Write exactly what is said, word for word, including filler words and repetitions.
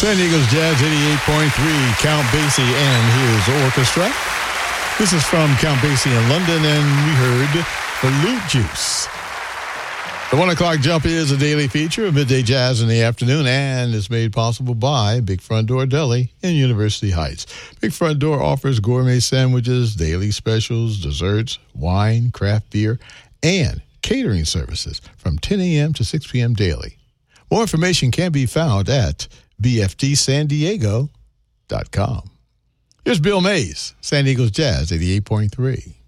San Diego's Jazz eighty-eight point three, Count Basie and his orchestra. This is from Count Basie in London, and we heard Flute Juice. The one o'clock jump is a daily feature of Midday Jazz in the afternoon, and is made possible by Big Front Door Deli in University Heights. Big Front Door offers gourmet sandwiches, daily specials, desserts, wine, craft beer, and catering services from ten a.m. to six p.m. daily. More information can be found at b f d san diego dot com. Here's Bill Mays, San Diego's Jazz eighty-eight point three.